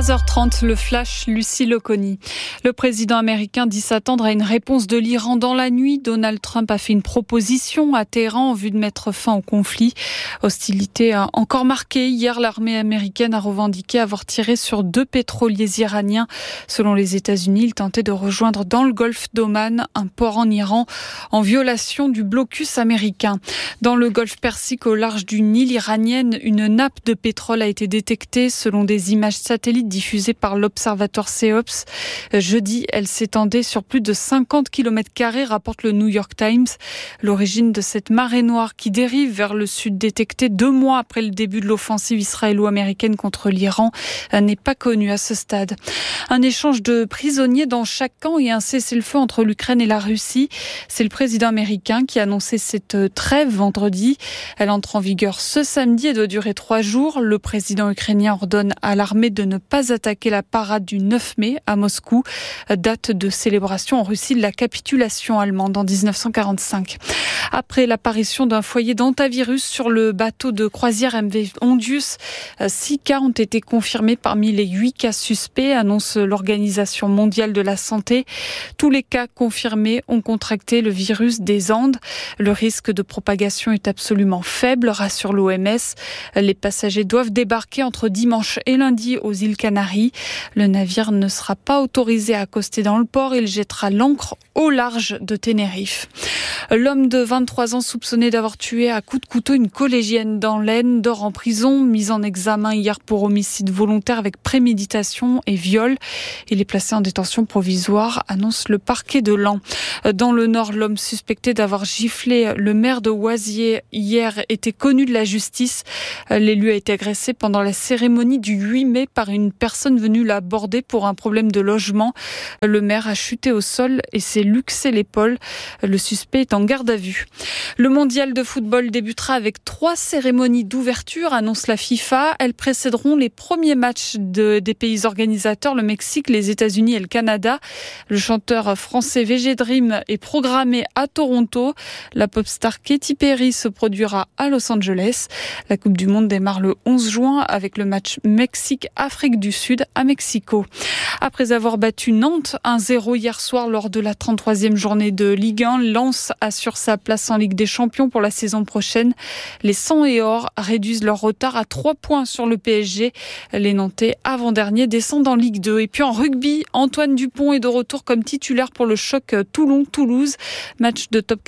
3h30, le flash, Lucie Loconi. Le président américain dit s'attendre à une réponse de l'Iran dans la nuit. Donald Trump a fait une proposition à Téhéran en vue de mettre fin au conflit. Hostilité encore marquée. Hier, l'armée américaine a revendiqué avoir tiré sur 2 pétroliers iraniens. Selon les États-Unis, ils tentaient de rejoindre dans le golfe d'Oman, un port en Iran, en violation du blocus américain. Dans le golfe Persique, au large du Nil iranienne, une nappe de pétrole a été détectée selon des images satellites diffusées par l'observatoire CEOPS. Jeudi, elle s'étendait sur plus de 50 km², rapporte le New York Times. L'origine de cette marée noire qui dérive vers le sud, détectée 2 mois après le début de l'offensive israélo-américaine contre l'Iran, n'est pas connue à ce stade. Un échange de prisonniers dans chaque camp et un cessez-le-feu entre l'Ukraine et la Russie. C'est le président américain qui a annoncé cette trêve vendredi. Elle entre en vigueur ce samedi et doit durer 3 jours. Le président ukrainien ordonne à l'armée de ne pas attaquer la parade du 9 mai à Moscou, date de célébration en Russie de la capitulation allemande en 1945. Après l'apparition d'un foyer d'hantavirus sur le bateau de croisière MV Hondius, 6 cas ont été confirmés parmi les 8 cas suspects, annonce l'Organisation mondiale de la santé. Tous les cas confirmés ont contracté le virus des Andes. Le risque de propagation est absolument faible, rassure l'OMS. Les passagers doivent débarquer entre dimanche et lundi aux îles Canaries. Le navire ne sera pas autorisé à accoster dans le port. Il jettera l'ancre au large de Tenerife. L'homme de 23 ans soupçonné d'avoir tué à coups de couteau une collégienne dans l'Aisne dort en prison, mis en examen hier pour homicide volontaire avec préméditation et viol. Il est placé en détention provisoire, annonce le parquet de Laon. Dans le Nord, l'homme suspecté d'avoir giflé le maire de Oisier hier était connu de la justice. L'élu a été agressé pendant la cérémonie du 8 mai par une personne venue l'aborder pour un problème de logement. Le maire a chuté au sol et s'est luxé l'épaule. Le suspect est en garde à vue. Le mondial de football débutera avec 3 cérémonies d'ouverture, annonce la FIFA. Elles précéderont les premiers matchs des pays organisateurs, le Mexique, les États-Unis et le Canada. Le chanteur français VG Dream est programmé à Toronto. La pop star Katy Perry se produira à Los Angeles. La Coupe du Monde démarre le 11 juin avec le match Mexique-Afrique du Sud à Mexico. Après avoir battu Nantes 1-0 hier soir lors de la 33e journée de Ligue 1, Lens assure sa place en Ligue des Champions pour la saison prochaine. Les 100 et or réduisent leur retard à 3 points sur le PSG. Les Nantais, avant-derniers, descendent en Ligue 2. Et puis en rugby, Antoine Dupont est de retour comme titulaire pour le choc Toulon-Toulouse. Match de top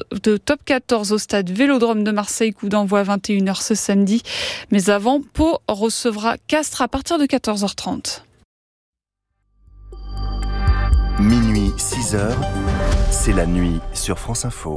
14 au stade Vélodrome de Marseille, coup d'envoi à 21h ce samedi. Mais avant, Pau recevra Castres à partir de 14h30. Minuit, 6h, c'est la nuit sur France Info.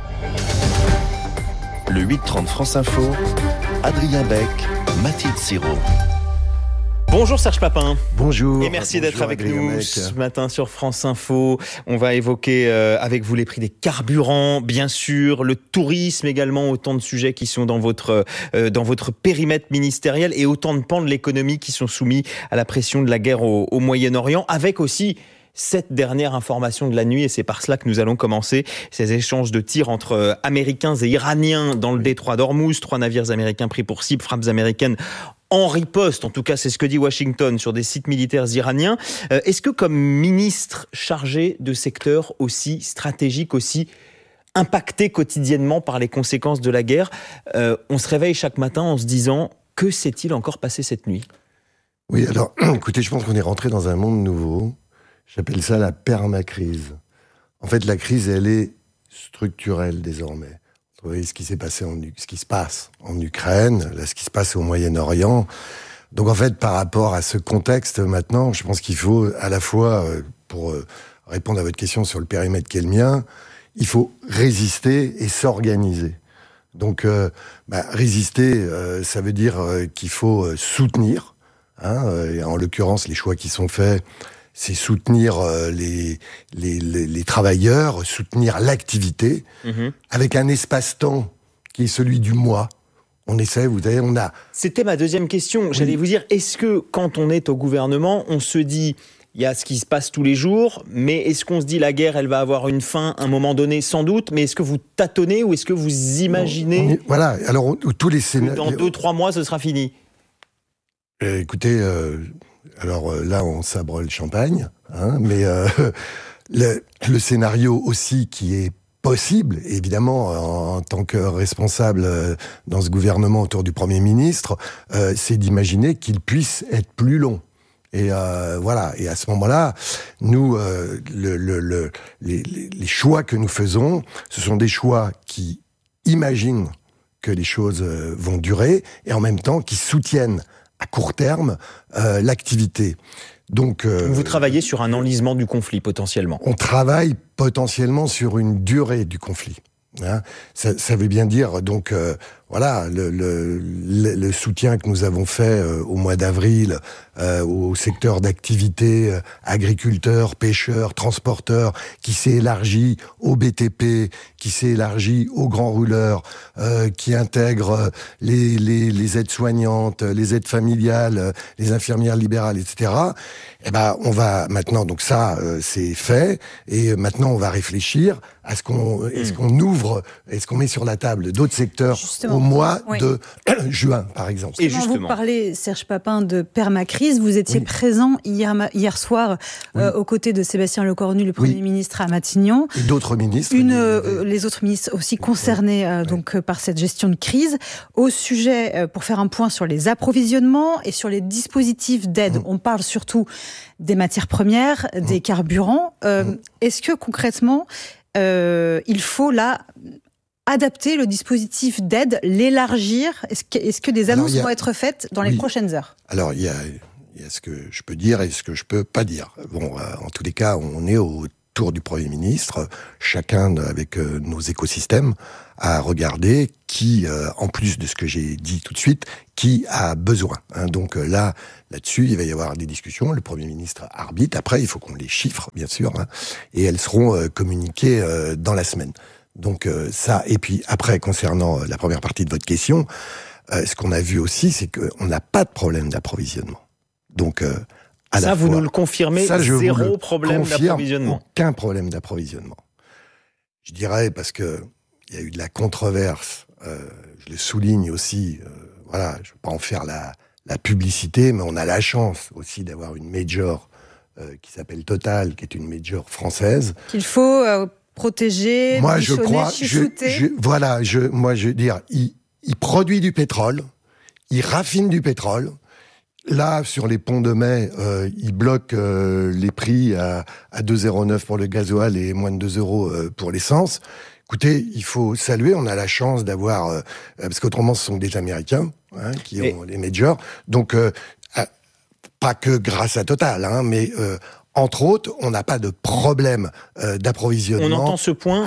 Le 8h30 France Info, Adrien Beck, Mathilde Sirot. Bonjour Serge Papin. Bonjour. Et merci d'être avec nous ce matin sur France Info. On va évoquer avec vous les prix des carburants, bien sûr, le tourisme également, autant de sujets qui sont dans votre périmètre ministériel et autant de pans de l'économie qui sont soumis à la pression de la guerre au Moyen-Orient, avec aussi cette dernière information de la nuit, et c'est par cela que nous allons commencer ces échanges de tirs entre Américains et Iraniens dans le détroit d'Ormuz. 3 navires américains pris pour cible, frappes américaines en riposte, en tout cas c'est ce que dit Washington, sur des sites militaires iraniens. Est-ce que comme ministre chargé de secteurs aussi stratégiques, aussi impactés quotidiennement par les conséquences de la guerre, on se réveille chaque matin en se disant que s'est-il encore passé cette nuit ? Oui, alors écoutez, je pense qu'on est rentré dans un monde nouveau. J'appelle ça la permacrise. En fait, la crise, elle est structurelle désormais. Vous voyez ce qui s'est passé ce qui se passe en Ukraine, là, ce qui se passe au Moyen-Orient. Donc en fait, par rapport à ce contexte maintenant, je pense qu'il faut à la fois, pour répondre à votre question sur le périmètre qui est le mien, il faut résister et s'organiser. Donc résister, ça veut dire qu'il faut soutenir. Et en l'occurrence, les choix qui sont faits, c'est soutenir les travailleurs, soutenir l'activité, avec un espace-temps qui est celui du mois. On essaie, vous savez, on a... C'était ma deuxième question. J'allais vous dire, est-ce que quand on est au gouvernement, on se dit, il y a ce qui se passe tous les jours, mais est-ce qu'on se dit la guerre, elle va avoir une fin à un moment donné, sans doute, mais est-ce que vous tâtonnez ou est-ce que vous imaginez voilà, alors tous les scénarios... Dans 2-3 mois, ce sera fini. Écoutez... Alors là, on sabre le champagne, hein, mais le scénario aussi qui est possible, évidemment, en tant que responsable dans ce gouvernement autour du Premier ministre, c'est d'imaginer qu'il puisse être plus long. Et voilà. Et à ce moment-là, nous, les choix que nous faisons, ce sont des choix qui imaginent que les choses vont durer et en même temps qui soutiennent à court terme l'activité. Donc, vous travaillez sur un enlisement du conflit potentiellement. On travaille potentiellement sur une durée du conflit. Hein, ça veut bien dire donc voilà le soutien que nous avons fait au mois d'avril au secteur d'activité agriculteurs, pêcheurs, transporteurs, qui s'est élargi au BTP, qui s'est élargi aux grands rouleurs, qui intègre les aides-soignantes, les aides familiales, les infirmières libérales, etc. Eh ben on va maintenant, donc ça c'est fait, et maintenant on va réfléchir à est-ce qu'on ouvre, est-ce qu'on met sur la table d'autres secteurs au mois de juin, par exemple. Et justement, vous parlez, Serge Papin, de permacrise. Vous étiez présent hier soir aux côtés de Sébastien Lecornu, le Premier ministre à Matignon. Et d'autres ministres. Les autres ministres aussi concernés donc par cette gestion de crise. Au sujet, pour faire un point sur les approvisionnements et sur les dispositifs d'aide, on parle surtout des matières premières, des carburants. Est-ce que concrètement, il faut là adapter le dispositif d'aide, l'élargir? Est-ce que des annonces vont être faites dans les prochaines heures? Alors, il y a ce que je peux dire et ce que je peux pas dire. Bon, en tous les cas, on est autour du Premier ministre, chacun avec nos écosystèmes, à regarder qui, en plus de ce que j'ai dit tout de suite, qui a besoin. Hein. Donc là-dessus, il va y avoir des discussions. Le Premier ministre arbitre. Après, il faut qu'on les chiffre, bien sûr, hein, et elles seront communiquées dans la semaine. Donc ça, et puis après, concernant la première partie de votre question, ce qu'on a vu aussi, c'est qu'on n'a pas de problème d'approvisionnement. Donc ça, vous nous le confirmez, zéro problème d'approvisionnement. Aucun problème d'approvisionnement. Je dirais, parce que il y a eu de la controverse, je le souligne aussi, voilà, je ne veux pas en faire la publicité, mais on a la chance aussi d'avoir une major qui s'appelle Total, qui est une major française. Qu'il faut protéger, moi, je crois, moi, je veux dire, il produit du pétrole, il raffine du pétrole. Là, sur les ponts de mai, il bloque les prix à 2,09 pour le gasoil et moins de 2 euros pour l'essence. Écoutez, il faut saluer, on a la chance d'avoir, parce qu'autrement ce sont des Américains qui ont les majors, donc pas que grâce à Total, hein, mais entre autres, on n'a pas de problème d'approvisionnement. On entend ce point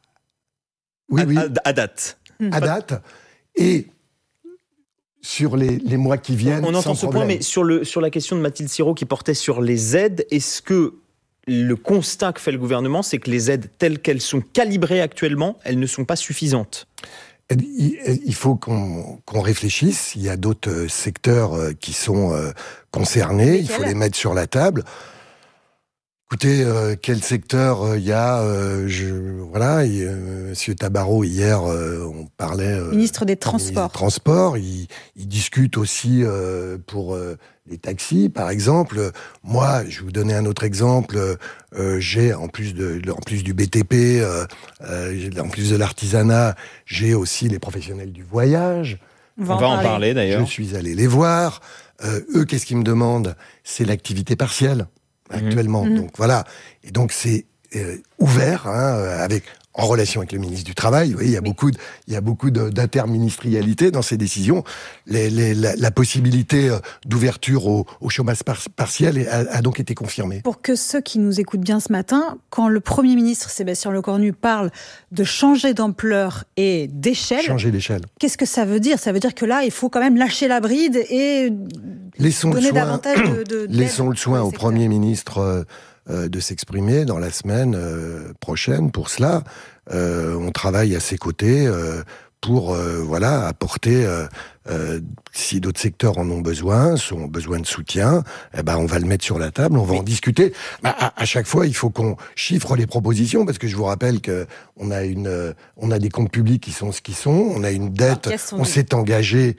à date. À date, et sur les mois qui viennent. On entend ce point, mais sur la question de Mathilde Sirot qui portait sur les aides, est-ce que le constat que fait le gouvernement, c'est que les aides telles qu'elles sont calibrées actuellement, elles ne sont pas suffisantes? Il faut qu'on réfléchisse. Il y a d'autres secteurs qui sont concernés. Il faut les mettre sur la table. Écoutez, quel secteur il y a Monsieur Tabarot, hier, on parlait... ministre des Transports. Il discute aussi pour les taxis, par exemple. Moi, je vais vous donner un autre exemple. J'ai, en plus du BTP, en plus de l'artisanat, j'ai aussi les professionnels du voyage. On va en parler, d'ailleurs. Je suis allé les voir. Eux, qu'est-ce qu'ils me demandent? C'est l'activité partielle. Actuellement. Donc voilà. Et donc c'est ouvert, hein, en relation avec le ministre du Travail. Vous voyez, il y a beaucoup d'interministérialité dans ces décisions. La possibilité d'ouverture au chômage partiel a donc été confirmée. Pour que ceux qui nous écoutent bien ce matin, quand le Premier ministre Sébastien Lecornu parle de changer d'ampleur et d'échelle, qu'est-ce que ça veut dire? Ça veut dire que là, il faut quand même lâcher la bride et donner davantage de laissons le soin au Premier ministre de s'exprimer dans la semaine prochaine pour cela. On travaille à ses côtés pour apporter si d'autres secteurs en ont besoin de soutien, on va le mettre sur la table, on va en discuter. À chaque fois, il faut qu'on chiffre les propositions, parce que je vous rappelle que on a des comptes publics qui sont ce qu'ils sont, on a une dette, on s'est engagé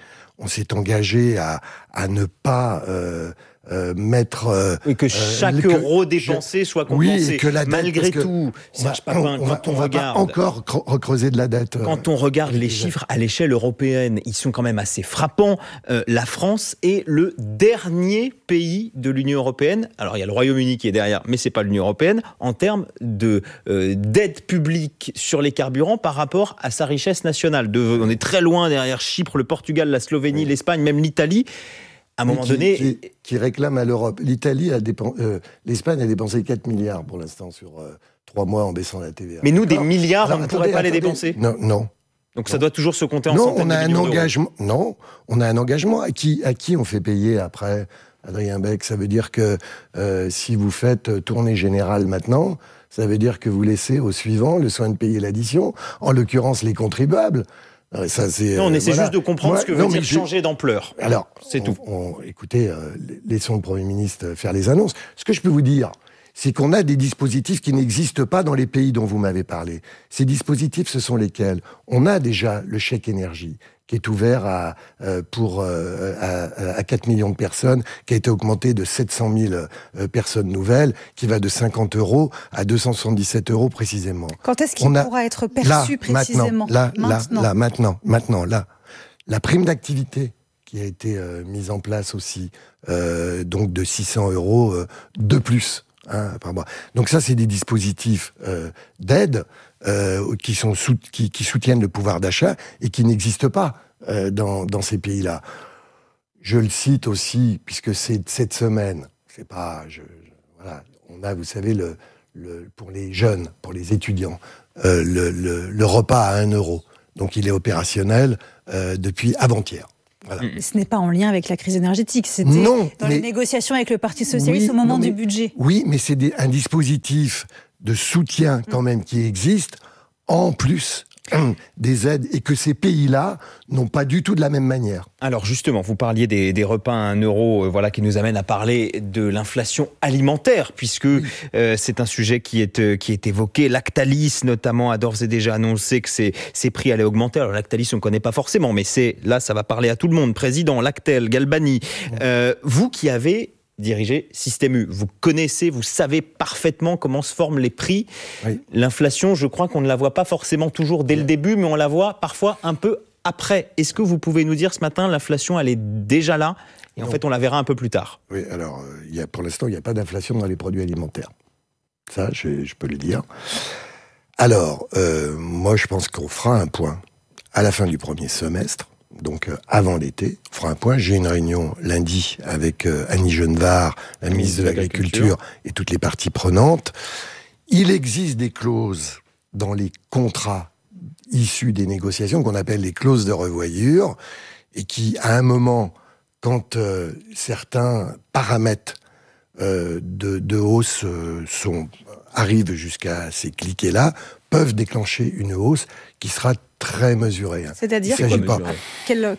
à ne pas mettre... et que chaque euro dépensé soit compensé. Oui, que la dette, malgré tout, on va encore recreuser de la dette. Quand on regarde les chiffres à l'échelle européenne, ils sont quand même assez frappants. La France est le dernier pays de l'Union européenne. Alors, il y a le Royaume-Uni qui est derrière, mais c'est pas l'Union européenne, en termes de dette publique sur les carburants par rapport à sa richesse nationale. On est très loin derrière Chypre, le Portugal, la Slovénie, l'Espagne, même l'Italie. À un moment donné... Qui réclame à l'Europe. L'Espagne a dépensé 4 milliards pour l'instant sur 3 mois en baissant la TVA. Mais nous, des milliards, on ne pourrait pas les dépenser. Non. Donc ça doit toujours se compter en centaines de millions d'euros. Non, on a un engagement. À qui on fait payer après, Adrien Beck? Ça veut dire que si vous faites tournée générale maintenant, ça veut dire que vous laissez au suivant le soin de payer l'addition, en l'occurrence les contribuables. On essaie juste de comprendre ce que veut dire changer d'ampleur. Alors, c'est tout. Écoutez, laissons le Premier ministre faire les annonces. Ce que je peux vous dire, c'est qu'on a des dispositifs qui n'existent pas dans les pays dont vous m'avez parlé. Ces dispositifs, ce sont lesquels? On a déjà le chèque énergie, qui est ouvert à 4 millions de personnes, qui a été augmenté de 700 000 personnes nouvelles, qui va de 50 € à 277 € précisément. Quand est-ce qu'il pourra être perçu précisément? Maintenant. La prime d'activité qui a été mise en place aussi, donc de 600 € de plus. Donc ça, c'est des dispositifs d'aide qui soutiennent le pouvoir d'achat et qui n'existent pas dans ces pays-là. Je le cite aussi, puisque c'est cette semaine, c'est pas... on a, vous savez, pour les jeunes, pour les étudiants, le repas à 1 €. Donc il est opérationnel depuis avant-hier. Voilà. Ce n'est pas en lien avec la crise énergétique, c'était dans les négociations avec le Parti socialiste au moment du budget. Oui, mais c'est un dispositif de soutien quand même qui existe, en plus des aides, et que ces pays-là n'ont pas du tout de la même manière. Alors justement, vous parliez des repas à 1 €, qui nous amène à parler de l'inflation alimentaire, puisque c'est un sujet qui est évoqué. Lactalis, notamment, a d'ores et déjà annoncé que ses prix allaient augmenter. Alors Lactalis, on ne connaît pas forcément, mais là, ça va parler à tout le monde. Président, Lactel, Galbani, vous qui avez dirigé Système U, vous connaissez, vous savez parfaitement comment se forment les prix. Oui. L'inflation, je crois qu'on ne la voit pas forcément toujours dès le début, mais on la voit parfois un peu après. Est-ce que vous pouvez nous dire ce matin, l'inflation, elle est déjà là, et en fait, on la verra un peu plus tard? Oui, alors, pour l'instant, il n'y a pas d'inflation dans les produits alimentaires. Ça, je peux le dire. Alors, moi, je pense qu'on fera un point à la fin du premier semestre, donc avant l'été, on fera un point. J'ai une réunion lundi avec Annie Genevard, la ministre de l'Agriculture, et toutes les parties prenantes. Il existe des clauses dans les contrats issus des négociations qu'on appelle les clauses de revoyure, et qui, à un moment, quand certains paramètres de hausse arrivent jusqu'à ces cliquets-là, peuvent déclencher une hausse qui sera très mesurée. C'est-à-dire quelle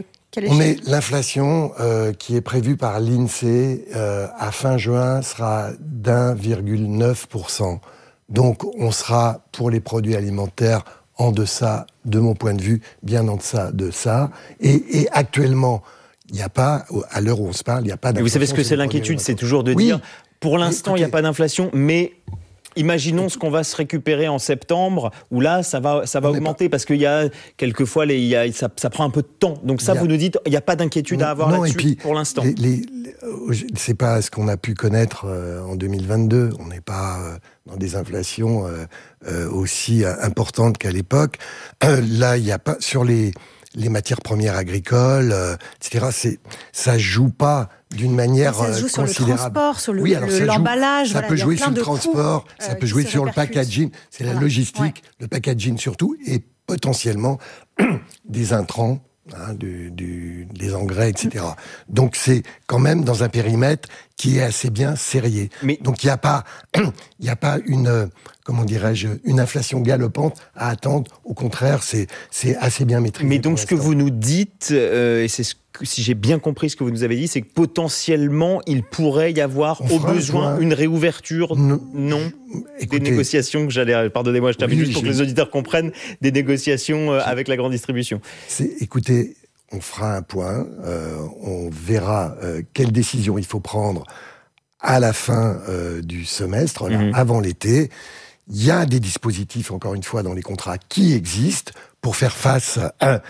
l'inflation qui est prévue par l'INSEE à fin juin sera d'1,9%. Donc on sera pour les produits alimentaires en deçà, de mon point de vue, bien en deçà de ça. Et actuellement, il n'y a pas, à l'heure où on se parle, il n'y a pas d'inflation. Mais vous savez ce que c'est l'inquiétude, c'est toujours de dire, pour l'instant, il n'y a pas d'inflation, mais imaginons ce qu'on va se récupérer en septembre, où là, ça va augmenter, parce qu'il y a quelquefois, ça prend un peu de temps. Donc ça, vous nous dites, il n'y a pas d'inquiétude à avoir là-dessus pour l'instant. C'est pas ce qu'on a pu connaître en 2022. On n'est pas dans des inflations aussi importantes qu'à l'époque. Là, il n'y a pas... Sur les matières premières agricoles, etc., ça joue pas d'une manière considérable. Ça se joue sur le transport, sur l'emballage. Ça peut jouer sur le transport, ça peut jouer sur le packaging. C'est la logistique, le packaging surtout, et potentiellement des intrants, des engrais, etc. Donc c'est quand même dans un périmètre qui est assez bien serré. Donc il n'y a pas une, comment dirais-je, une inflation galopante à attendre. Au contraire, c'est assez bien maîtrisé. Mais donc ce que vous nous dites, et c'est si j'ai bien compris ce que vous nous avez dit, c'est que potentiellement il pourrait y avoir au besoin une réouverture, des négociations que j'allais, pardonnez-moi, je termine juste pour que les auditeurs comprennent, des négociations avec la grande distribution. Écoutez, on fera un point, on verra quelles décisions il faut prendre à la fin du semestre, avant l'été. Il y a des dispositifs, encore une fois, dans les contrats qui existent pour faire face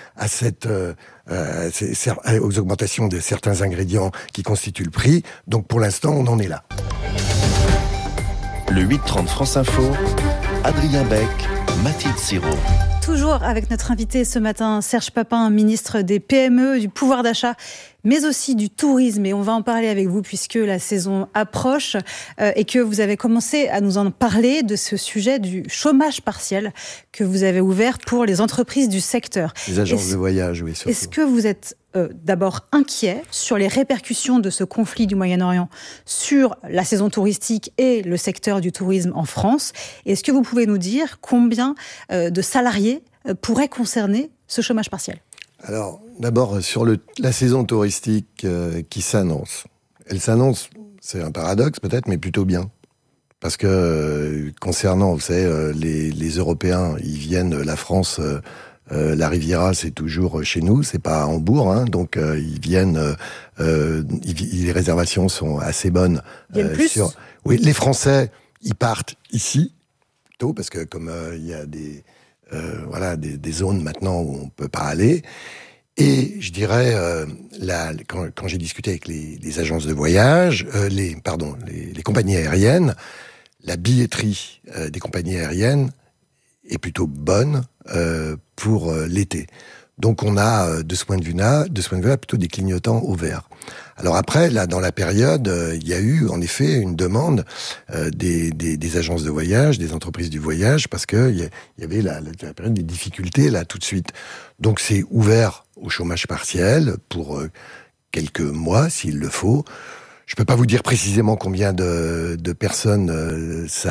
aux augmentations de certains ingrédients qui constituent le prix. Donc pour l'instant, on en est là. Le 8h30 France Info, Adrien Beck, Mathilde Siraud. Toujours avec notre invité ce matin, Serge Papin, ministre des PME, du pouvoir d'achat, mais aussi du tourisme. Et on va en parler avec vous puisque la saison approche et que vous avez commencé à nous en parler de ce sujet du chômage partiel que vous avez ouvert pour les entreprises du secteur. Les agences de voyage, oui. Surtout. Est-ce que vous êtes d'abord inquiet sur les répercussions de ce conflit du Moyen-Orient sur la saison touristique et le secteur du tourisme en France? Est-ce que vous pouvez nous dire combien de salariés pourraient concerner ce chômage partiel? Alors, d'abord, sur la saison touristique qui s'annonce. Elle s'annonce, c'est un paradoxe peut-être, mais plutôt bien. Parce que concernant, vous savez, les Européens, ils viennent, la France... la Riviera, c'est toujours chez nous, c'est pas à Hambourg, hein, donc ils viennent. Les réservations sont assez bonnes. Oui, les Français, ils partent ici plutôt parce que comme il y a des zones maintenant où on peut pas aller. Et je dirais, quand j'ai discuté avec les agences de voyage, les compagnies aériennes, la billetterie des compagnies aériennes est plutôt bonne pour l'été. Donc on a de ce point de vue-là plutôt des clignotants au vert. Alors après, là, dans la période, il y a eu en effet une demande des agences de voyage, des entreprises du voyage, parce que il y avait la période des difficultés là tout de suite. Donc c'est ouvert au chômage partiel pour quelques mois s'il le faut. Je peux pas vous dire précisément combien de personnes ça